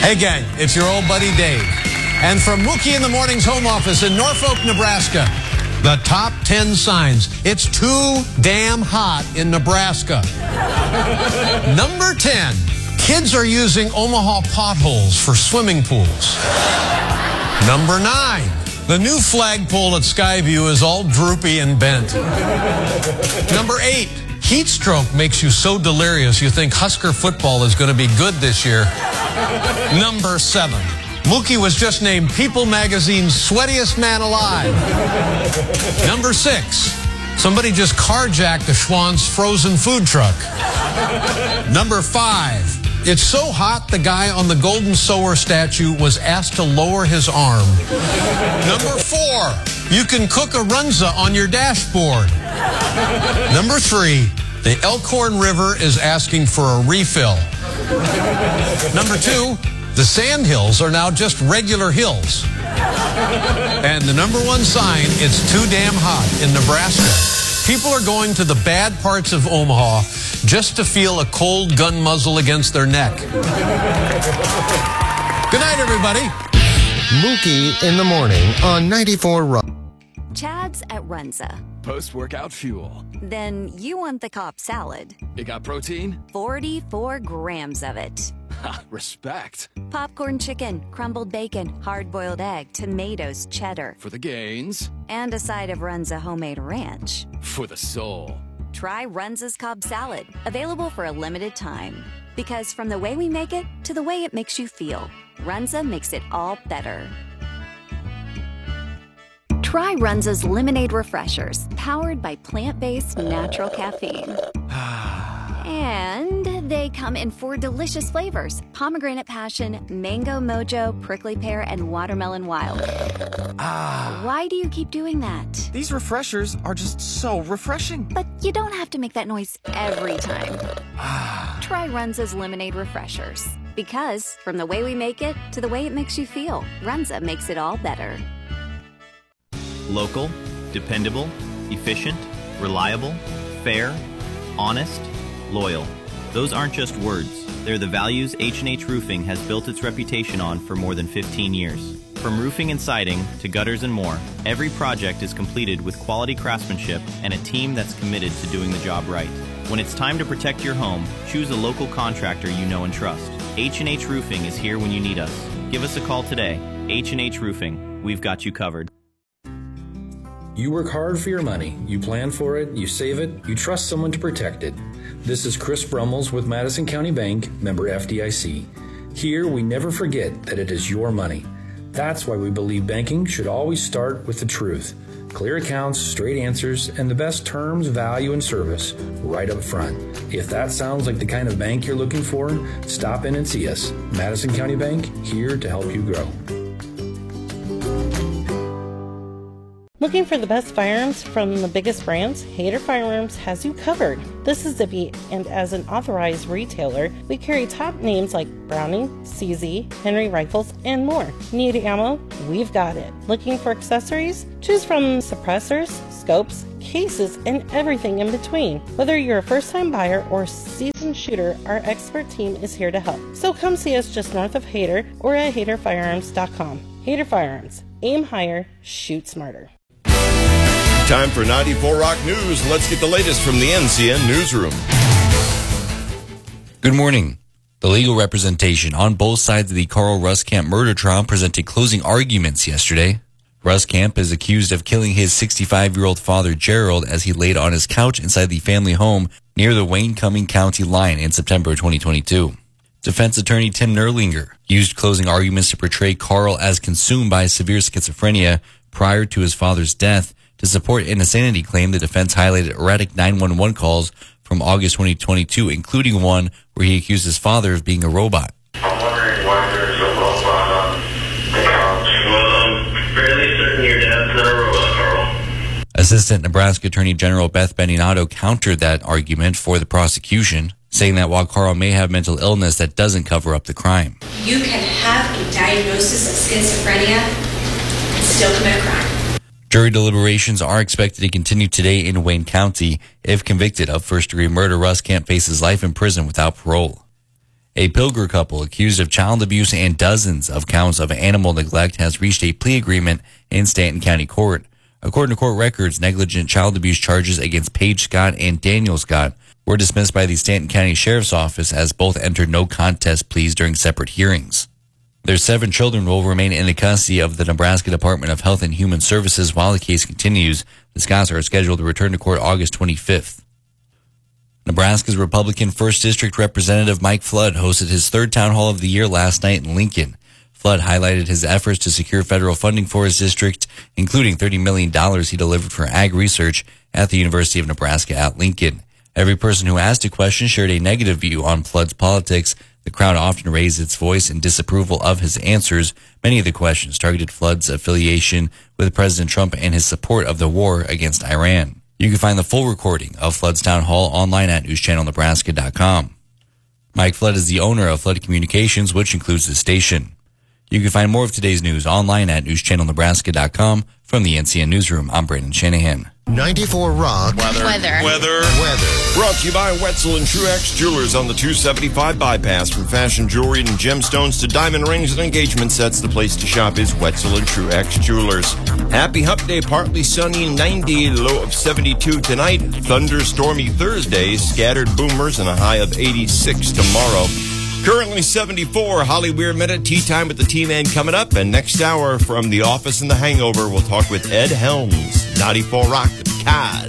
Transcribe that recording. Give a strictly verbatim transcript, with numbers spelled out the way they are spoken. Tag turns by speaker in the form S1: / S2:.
S1: Hey gang, it's your old buddy Dave. And from Mookie in the Morning's home office in Norfolk, Nebraska, the top ten signs. It's too damn hot in Nebraska. Number ten, kids are using Omaha potholes for swimming pools. Number nine, the new flagpole at Skyview is all droopy and bent. Number eight, heat stroke makes you so delirious you think Husker football is going to be good this year. Number seven, Mookie was just named People Magazine's sweatiest man alive. Number six, somebody just carjacked the Schwann's frozen food truck. Number five, it's so hot the guy on the Golden Sower statue was asked to lower his arm. Number four, you can cook a runza on your dashboard. Number three, the Elkhorn River is asking for a refill. Number two, the sand hills are now just regular hills. And the number one sign, it's too damn hot in Nebraska. People are going to the bad parts of Omaha just to feel a cold gun muzzle against their neck. Good night, everybody.
S2: Mookie in the Morning on ninety-four Rock.
S3: Chad's at Runza.
S4: Post-workout fuel.
S3: Then you want the Cobb salad.
S4: It got protein?
S3: forty-four grams of it.
S4: Ha, respect.
S3: Popcorn chicken, crumbled bacon, hard-boiled egg, tomatoes, cheddar.
S4: For the gains.
S3: And a side of Runza homemade ranch.
S4: For the soul.
S3: Try Runza's Cobb salad, available for a limited time. Because from the way we make it to the way it makes you feel, Runza makes it all better. Try Runza's Lemonade Refreshers, powered by plant-based natural caffeine. And they come in four delicious flavors: pomegranate passion, mango mojo, prickly pear, and watermelon wild.
S4: Ah.
S3: Why do you keep doing that?
S4: These refreshers are just so refreshing.
S3: But you don't have to make that noise every time. Try Runza's Lemonade Refreshers. Because from the way we make it to the way it makes you feel, Runza makes it all better.
S5: Local, dependable, efficient, reliable, fair, honest, loyal. Those aren't just words. They're the values H and H Roofing has built its reputation on for more than fifteen years. From roofing and siding to gutters and more, every project is completed with quality craftsmanship and a team that's committed to doing the job right. When it's time to protect your home, choose a local contractor you know and trust. H and H Roofing is here when you need us. Give us a call today. H and H Roofing. We've got you covered.
S6: You work hard for your money. You plan for it, you save it, you trust someone to protect it. This is Chris Brummels with Madison County Bank, member F D I C. Here, we never forget that it is your money. That's why we believe banking should always start with the truth. Clear accounts, straight answers, and the best terms, value, and service right up front. If that sounds like the kind of bank you're looking for, stop in and see us. Madison County Bank, here to help you grow.
S7: Looking for the best firearms from the biggest brands? Hayter Firearms has you covered. This is Zippy, and as an authorized retailer, we carry top names like Browning, C Z, Henry Rifles, and more. Need ammo? We've got it. Looking for accessories? Choose from suppressors, scopes, cases, and everything in between. Whether you're a first-time buyer or seasoned shooter, our expert team is here to help. So come see us just north of Hayter or at hayter firearms dot com. Hayter Firearms. Aim higher, shoot smarter.
S8: Time for ninety-four Rock News. Let's get the latest from the N C N Newsroom.
S9: Good morning. The legal representation on both sides of the Carl Ruskamp murder trial presented closing arguments yesterday. Ruskamp is accused of killing his sixty-five-year-old father, Gerald, as he laid on his couch inside the family home near the Wayne-Cumming County line in September twenty twenty-two. Defense attorney Tim Nerlinger used closing arguments to portray Carl as consumed by severe schizophrenia prior to his father's death. To support an insanity claim, the defense highlighted erratic nine one one calls from August twenty twenty-two, including one where he accused his father of being a robot.
S10: I'm wondering why there's a robot on the couch. Well, I'm fairly certain your dad's not a robot, Carl.
S9: Assistant Nebraska Attorney General Beth Beninato countered that argument for the prosecution, saying that while Carl may have mental illness, that doesn't cover up the crime.
S11: You can have a diagnosis of schizophrenia and still commit a crime.
S9: Jury deliberations are expected to continue today in Wayne County. If convicted of first-degree murder, Ruskamp faces life in prison without parole. A Pilger couple accused of child abuse and dozens of counts of animal neglect has reached a plea agreement in Stanton County Court. According to court records, negligent child abuse charges against Paige Scott and Daniel Scott were dismissed by the Stanton County Sheriff's Office as both entered no contest pleas during separate hearings. Their seven children will remain in the custody of the Nebraska Department of Health and Human Services while the case continues. The Scotts are scheduled to return to court August twenty-fifth. Nebraska's Republican first District Representative Mike Flood hosted his third town hall of the year last night in Lincoln. Flood highlighted his efforts to secure federal funding for his district, including thirty million dollars he delivered for ag research at the University of Nebraska at Lincoln. Every person who asked a question shared a negative view on Flood's politics. The crowd often raised its voice in disapproval of his answers. Many of the questions targeted Flood's affiliation with President Trump and his support of the war against Iran. You can find the full recording of Flood's town hall online at news channel nebraska dot com. Mike Flood is the owner of Flood Communications, which includes the station. You can find more of today's news online at news channel nebraska dot com. From the N C N Newsroom, I'm Brandon Shanahan.
S2: ninety-four Rock.
S8: Weather.
S12: Weather.
S8: Weather.
S2: Weather.
S8: Brought to you by Wetzel and Truex Jewelers on the two seventy-five bypass. From fashion jewelry and gemstones to diamond rings and engagement sets, the place to shop is Wetzel and Truex Jewelers. Happy Hump Day, partly sunny, ninety, low of seventy-two tonight. Thunderstormy Thursday, scattered boomers, and a high of eighty-six tomorrow. Currently seventy-four, Holly Weir Minute, Tea Time with the T-Man coming up. And next hour from The Office and The Hangover, we'll talk with Ed Helms. ninety-four Rock, the Kaz.